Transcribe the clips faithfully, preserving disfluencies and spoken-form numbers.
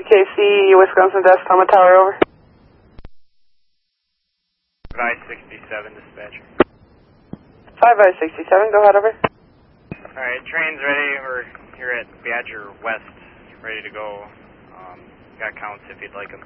K C, Wisconsin Desk, Thomas Tower, over. five sixty-seven, dispatcher. five by sixty-seven, go ahead, over. Alright, train's ready. We're here at Badger West, ready to go. Um, got counts if you'd like them.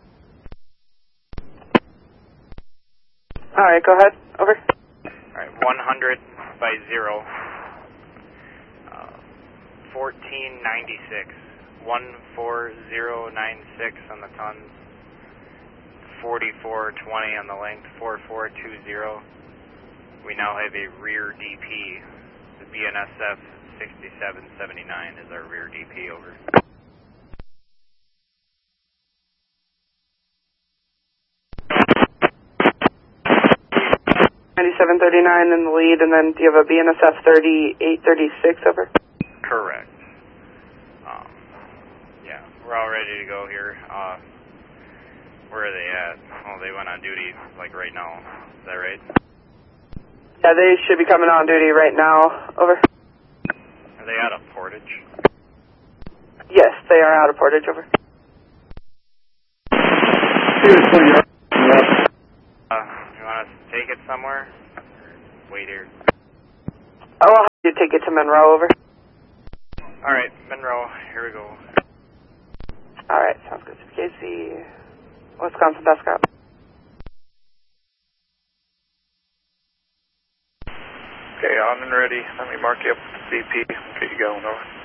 Alright, go ahead, over. Alright, one hundred by zero. Uh, fourteen ninety-six. one four zero nine six on the tons. forty-four twenty on the length. four four two zero. We now have a rear D P. The B N S F sixty-seven seventy-nine is our rear D P, over. ninety-seven thirty-nine in the lead, and then do you have a B N S F thirty-eight thirty-six, over? Correct. Um, yeah, we're all ready to go here. Uh, where are they at? Oh, they went on duty, like, right now. Is that right? Yeah, they should be coming on duty right now, over. Are they out of Portage? Yes, they are out of Portage, over. Uh, you want us to take it somewhere? Wait here. Oh, I'll have you take it to Monroe, over. Alright, Monroe, here we go. Alright, sounds good. K C, Wisconsin Desk, out. Okay, on and ready. Let me mark you up with the C P. Get you going, over.